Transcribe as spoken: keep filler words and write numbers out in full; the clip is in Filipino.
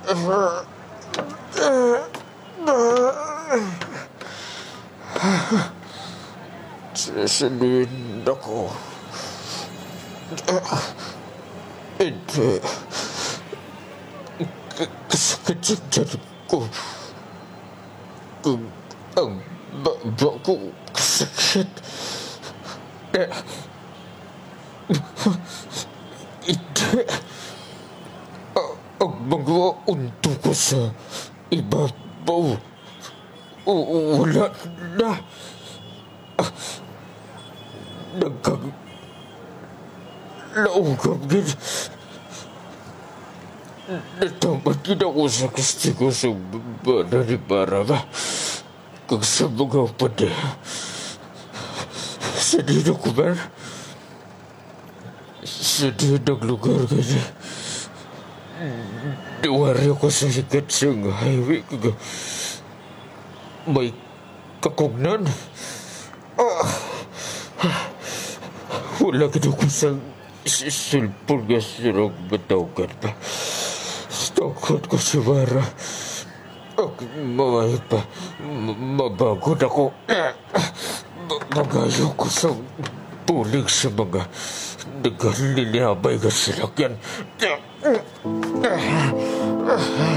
Sasabihin ako. Hindi. Kasakit sa tiyan ko. Kung ang baba ko kasakit. Hindi. Ang mga unto ko sa ibabaw. Wala na. Nagkang laugam gid. Natamad gid ako sa kastigo sa bana ni Baraba. Kag sa mga pade. Sa dito ko ba? Sa dito lugar gid. Diwari ako sa sikat sa highway. Kag may kakugnan. Ah! Wala ka ko sa cellphone nga sirang matawgan pa. Stakot ko si Mara. Ang mamay pa. Mabagod ako. Magayo ko sa pulig sa mga nagaliliyabay ka silakyan.